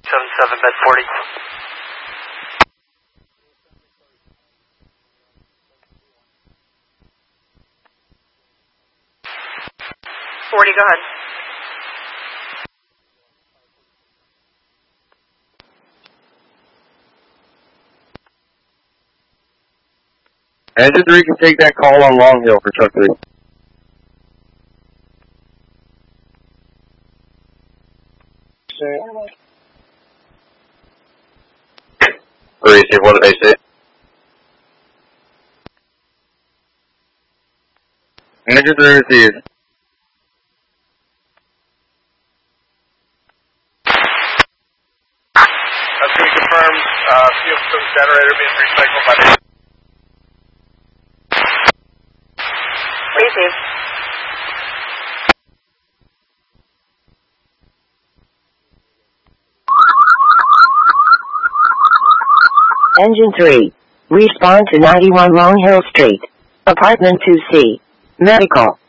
77 bed 40. Go ahead. Engine 3 can take that call on Long Hill for truck 3. Receive, what did they say? Engine 3 received. That's going to confirm fuel from the generator being recycled by the... Receive. Engine 3. Respond to 91 Long Hill Street. Apartment 2C. Medical.